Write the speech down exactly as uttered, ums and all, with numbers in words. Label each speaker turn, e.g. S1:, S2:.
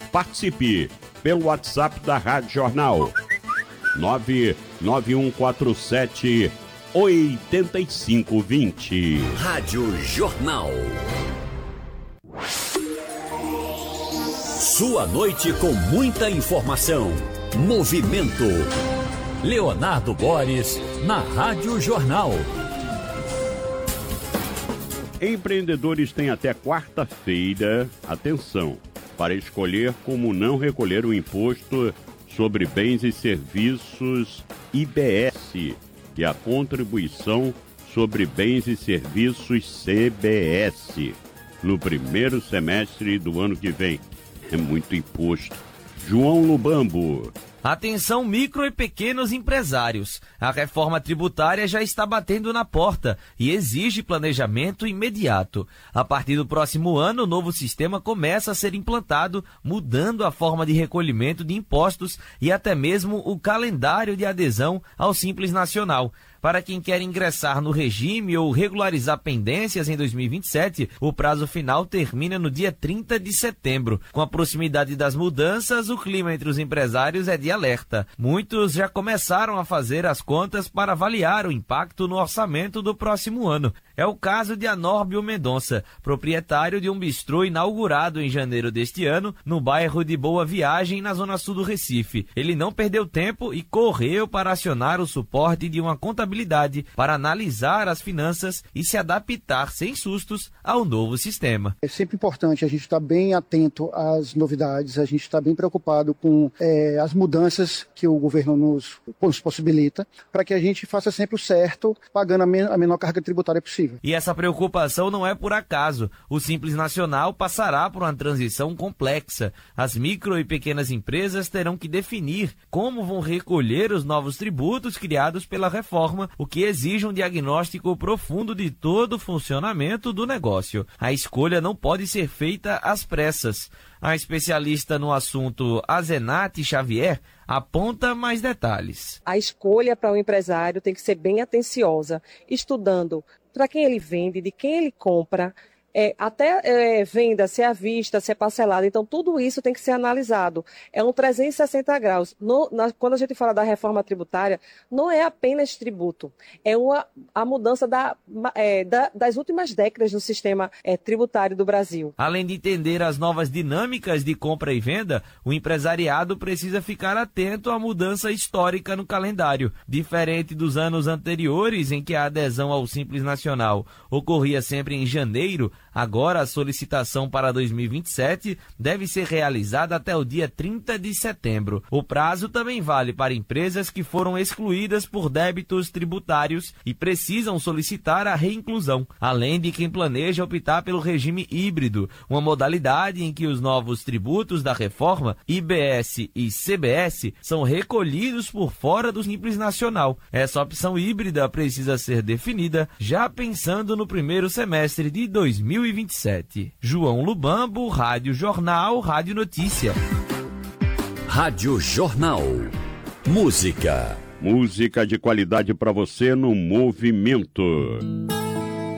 S1: Participe pelo WhatsApp da Rádio Jornal nove nove um quatro sete oito cinco dois zero.
S2: Rádio Jornal. Sua noite com muita informação. Movimento. Leonardo Boris, na Rádio Jornal.
S1: Empreendedores têm até quarta-feira, atenção, para escolher como não recolher o imposto sobre bens e serviços I B S e a contribuição sobre bens e serviços C B S no primeiro semestre do ano que vem. É muito imposto. João Lubambo.
S3: Atenção, micro e pequenos empresários. A reforma tributária já está batendo na porta e exige planejamento imediato. A partir do próximo ano, o novo sistema começa a ser implantado, mudando a forma de recolhimento de impostos e até mesmo o calendário de adesão ao Simples Nacional. Para quem quer ingressar no regime ou regularizar pendências em dois mil e vinte e sete, o prazo final termina no dia trinta de setembro. Com a proximidade das mudanças, o clima entre os empresários é de alerta. Muitos já começaram a fazer as contas para avaliar o impacto no orçamento do próximo ano. É o caso de Anórbio Mendonça, proprietário de um bistrô inaugurado em janeiro deste ano, no bairro de Boa Viagem, na zona sul do Recife. Ele não perdeu tempo e correu para acionar o suporte de uma contabilidade para analisar as finanças e se adaptar sem sustos ao novo sistema.
S4: É sempre importante a gente estar bem atento às novidades, a gente está bem preocupado com é, as mudanças que o governo nos, nos possibilita, para que a gente faça sempre o certo, pagando a, men a menor carga tributária possível.
S3: E essa preocupação não é por acaso. O Simples Nacional passará por uma transição complexa. As micro e pequenas empresas terão que definir como vão recolher os novos tributos criados pela reforma, o que exige um diagnóstico profundo de todo o funcionamento do negócio. A escolha não pode ser feita às pressas. A especialista no assunto, Azenate Xavier, aponta mais detalhes.
S5: A escolha para o empresário tem que ser bem atenciosa, estudando para quem ele vende, de quem ele compra, É, até é, venda, se é à vista, se é parcelado. Então, tudo isso tem que ser analisado. É um trezentos e sessenta graus. No, na, quando a gente fala da reforma tributária, não é apenas tributo. É uma, a mudança da, é, da, das últimas décadas no sistema é, tributário do Brasil.
S3: Além de entender as novas dinâmicas de compra e venda, o empresariado precisa ficar atento à mudança histórica no calendário. Diferente dos anos anteriores, em que a adesão ao Simples Nacional ocorria sempre em janeiro, agora a solicitação para dois mil e vinte e sete deve ser realizada até o dia trinta de setembro. O prazo também vale para empresas que foram excluídas por débitos tributários e precisam solicitar a reinclusão, além de quem planeja optar pelo regime híbrido, uma modalidade em que os novos tributos da reforma, I B S e C B S, são recolhidos por fora do Simples Nacional. Essa opção híbrida precisa ser definida já pensando no primeiro semestre de dois mil e vinte e sete. João Lubambo, Rádio Jornal, Rádio Notícia.
S2: Rádio Jornal. Música.
S1: Música de qualidade para você no Movimento.